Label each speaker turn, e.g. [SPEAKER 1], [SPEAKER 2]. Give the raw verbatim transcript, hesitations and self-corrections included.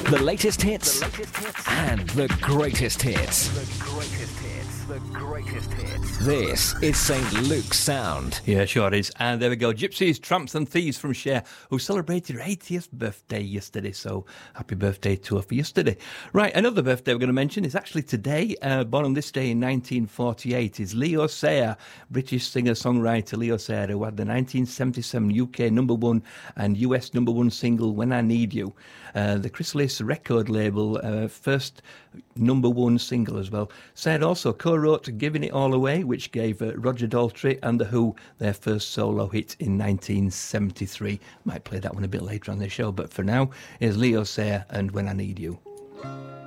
[SPEAKER 1] The latest hits, the latest hits. And the greatest hits.
[SPEAKER 2] The greatest hits. The greatest hits.
[SPEAKER 1] This is Saint Luke's Sound.
[SPEAKER 3] Yeah, sure is. And there we go. Gypsies, Tramps and Thieves from Cher, who celebrated her eightieth birthday yesterday. So happy birthday to her for yesterday. Right, another birthday we're going to mention is actually today. Uh, born on this day in nineteen forty-eight is Leo Sayer, British singer-songwriter Leo Sayer, who had the nineteen seventy-seven U K number one and U S number one single When I Need You. Uh, the Chrysalis record label, uh, first number one single as well. Sayer also co-wrote Giving It All Away, which gave uh, Roger Daltrey and The Who their first solo hit in nineteen seventy-three. Might play that one a bit later on the show, but for now, here's Leo Sayer and When I Need You.